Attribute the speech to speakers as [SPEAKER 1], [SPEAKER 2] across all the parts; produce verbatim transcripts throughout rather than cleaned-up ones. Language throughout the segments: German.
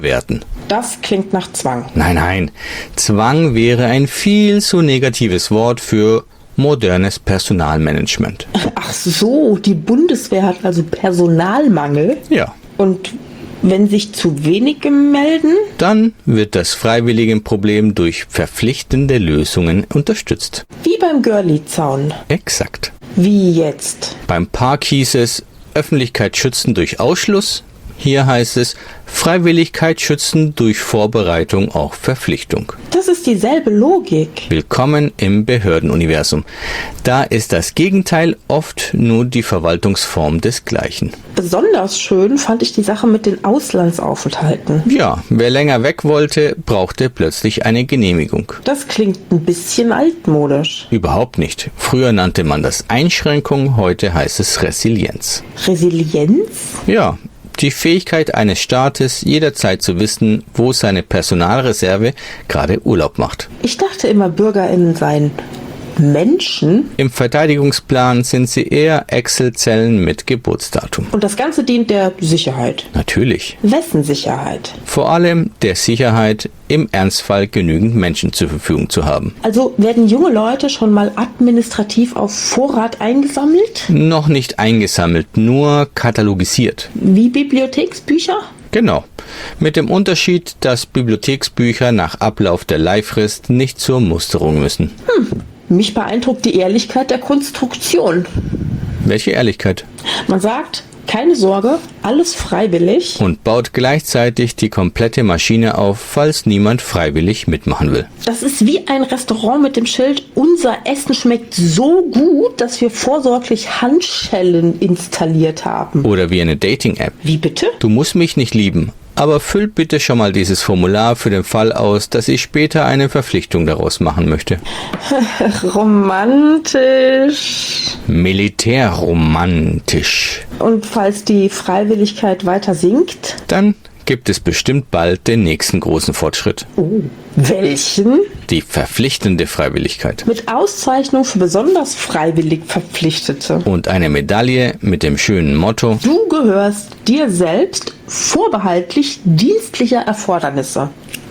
[SPEAKER 1] werden.
[SPEAKER 2] Das klingt nach Zwang.
[SPEAKER 1] Nein, nein. Zwang wäre ein viel zu negatives Wort für modernes Personalmanagement.
[SPEAKER 2] Ach so, die Bundeswehr hat also Personalmangel?
[SPEAKER 1] Ja.
[SPEAKER 2] Und wenn sich zu wenige melden?
[SPEAKER 1] Dann wird das Freiwilligenproblem durch verpflichtende Lösungen unterstützt.
[SPEAKER 2] Wie beim Görli-Zaun.
[SPEAKER 1] Exakt.
[SPEAKER 2] Wie jetzt?
[SPEAKER 1] Beim Park hieß es Öffentlichkeit schützen durch Ausschluss. Hier heißt es Freiwilligkeit schützen durch Vorbereitung auf Verpflichtung.
[SPEAKER 2] Das ist dieselbe Logik.
[SPEAKER 1] Willkommen im Behördenuniversum. Da ist das Gegenteil oft nur die Verwaltungsform des Gleichen.
[SPEAKER 2] Besonders schön fand ich die Sache mit den Auslandsaufenthalten.
[SPEAKER 1] Ja, wer länger weg wollte, brauchte plötzlich eine Genehmigung.
[SPEAKER 2] Das klingt ein bisschen altmodisch.
[SPEAKER 1] Überhaupt nicht. Früher nannte man das Einschränkung, heute heißt es Resilienz.
[SPEAKER 2] Resilienz?
[SPEAKER 1] Ja. Die Fähigkeit eines Staates, jederzeit zu wissen, wo seine Personalreserve gerade Urlaub macht.
[SPEAKER 2] Ich dachte immer, BürgerInnen seien Menschen.
[SPEAKER 1] Im Verteidigungsplan sind sie eher Excel-Zellen mit Geburtsdatum.
[SPEAKER 2] Und das Ganze dient der Sicherheit.
[SPEAKER 1] Natürlich.
[SPEAKER 2] Wessen Sicherheit?
[SPEAKER 1] Vor allem der Sicherheit, im Ernstfall genügend Menschen zur Verfügung zu haben.
[SPEAKER 2] Also werden junge Leute schon mal administrativ auf Vorrat eingesammelt?
[SPEAKER 1] Noch nicht eingesammelt, nur katalogisiert.
[SPEAKER 2] Wie Bibliotheksbücher?
[SPEAKER 1] Genau. Mit dem Unterschied, dass Bibliotheksbücher nach Ablauf der Leihfrist nicht zur Musterung müssen.
[SPEAKER 2] Hm. Mich beeindruckt die Ehrlichkeit der Konstruktion.
[SPEAKER 1] Welche Ehrlichkeit?
[SPEAKER 2] Man sagt, keine Sorge, alles freiwillig.
[SPEAKER 1] Und baut gleichzeitig die komplette Maschine auf, falls niemand freiwillig mitmachen will.
[SPEAKER 2] Das ist wie ein Restaurant mit dem Schild, unser Essen schmeckt so gut, dass wir vorsorglich Handschellen installiert haben.
[SPEAKER 1] Oder wie eine Dating-App.
[SPEAKER 2] Wie bitte?
[SPEAKER 1] Du musst mich nicht lieben. Aber füll bitte schon mal dieses Formular für den Fall aus, dass ich später eine Verpflichtung daraus machen möchte.
[SPEAKER 2] Romantisch.
[SPEAKER 1] Militärromantisch.
[SPEAKER 2] Und falls die Freiwilligkeit weiter sinkt?
[SPEAKER 1] Dann gibt es bestimmt bald den nächsten großen Fortschritt.
[SPEAKER 2] Oh, welchen?
[SPEAKER 1] Die verpflichtende Freiwilligkeit.
[SPEAKER 2] Mit Auszeichnung für besonders freiwillig Verpflichtete.
[SPEAKER 1] Und eine Medaille mit dem schönen Motto:
[SPEAKER 2] Du gehörst dir selbst vorbehaltlich dienstlicher Erfordernisse.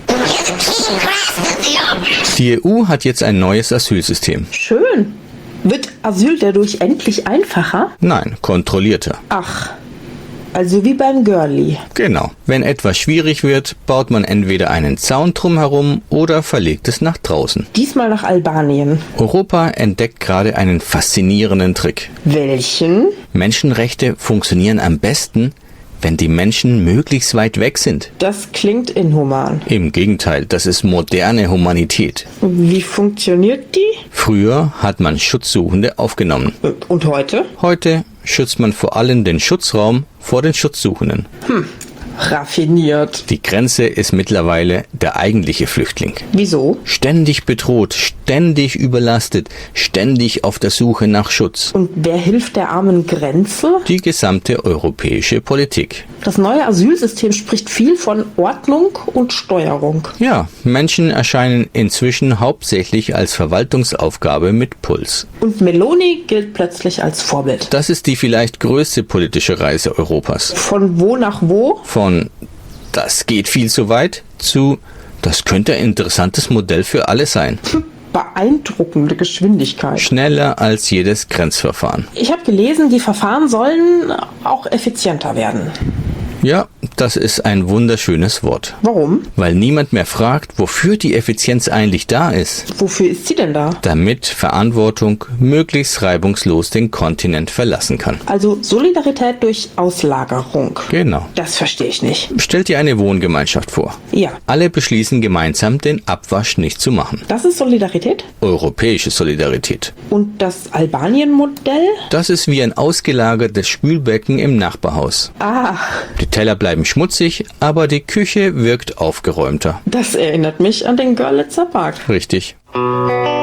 [SPEAKER 1] Die E U hat jetzt ein neues Asylsystem.
[SPEAKER 2] Schön. Wird Asyl dadurch endlich einfacher?
[SPEAKER 1] Nein, kontrollierter.
[SPEAKER 2] Ach, also wie beim Görli.
[SPEAKER 1] Genau. Wenn etwas schwierig wird, baut man entweder einen Zaun drumherum oder verlegt es nach draußen.
[SPEAKER 2] Diesmal nach Albanien.
[SPEAKER 1] Europa entdeckt gerade einen faszinierenden Trick.
[SPEAKER 2] Welchen?
[SPEAKER 1] Menschenrechte funktionieren am besten, wenn die Menschen möglichst weit weg sind.
[SPEAKER 2] Das klingt inhuman.
[SPEAKER 1] Im Gegenteil, das ist moderne Humanität.
[SPEAKER 2] Wie funktioniert die?
[SPEAKER 1] Früher hat man Schutzsuchende aufgenommen.
[SPEAKER 2] Und heute?
[SPEAKER 1] Heute schützt man vor allem den Schutzraum vor den Schutzsuchenden.
[SPEAKER 2] Hm, raffiniert.
[SPEAKER 1] Die Grenze ist mittlerweile der eigentliche Flüchtling.
[SPEAKER 2] Wieso?
[SPEAKER 1] Ständig bedroht, ständig überlastet, ständig auf der Suche nach Schutz.
[SPEAKER 2] Und wer hilft der armen Grenze?
[SPEAKER 1] Die gesamte europäische Politik.
[SPEAKER 2] Das neue Asylsystem spricht viel von Ordnung und Steuerung.
[SPEAKER 1] Ja, Menschen erscheinen inzwischen hauptsächlich als Verwaltungsaufgabe mit Puls.
[SPEAKER 2] Und Meloni gilt plötzlich als Vorbild.
[SPEAKER 1] Das ist die vielleicht größte politische Reise Europas.
[SPEAKER 2] Von wo nach wo?
[SPEAKER 1] Von das geht viel zu weit zu das könnte ein interessantes Modell für alle sein.
[SPEAKER 2] Beeindruckende Geschwindigkeit.
[SPEAKER 1] Schneller als jedes Grenzverfahren.
[SPEAKER 2] Ich habe gelesen, die Verfahren sollen auch effizienter werden.
[SPEAKER 1] Ja, das ist ein wunderschönes Wort.
[SPEAKER 2] Warum?
[SPEAKER 1] Weil niemand mehr fragt, wofür die Effizienz eigentlich da ist.
[SPEAKER 2] Wofür ist sie denn da?
[SPEAKER 1] Damit Verantwortung möglichst reibungslos den Kontinent verlassen kann.
[SPEAKER 2] Also Solidarität durch Auslagerung.
[SPEAKER 1] Genau.
[SPEAKER 2] Das verstehe ich nicht.
[SPEAKER 1] Stellt dir eine Wohngemeinschaft vor.
[SPEAKER 2] Ja.
[SPEAKER 1] Alle beschließen gemeinsam, den Abwasch nicht zu machen.
[SPEAKER 2] Das ist Solidarität?
[SPEAKER 1] Europäische Solidarität.
[SPEAKER 2] Und das Albanien-Modell?
[SPEAKER 1] Das ist wie ein ausgelagertes Spülbecken im Nachbarhaus.
[SPEAKER 2] Ah.
[SPEAKER 1] Die Teller bleiben schmutzig, aber die Küche wirkt aufgeräumter.
[SPEAKER 2] Das erinnert mich an den Görlitzer Park.
[SPEAKER 1] Richtig.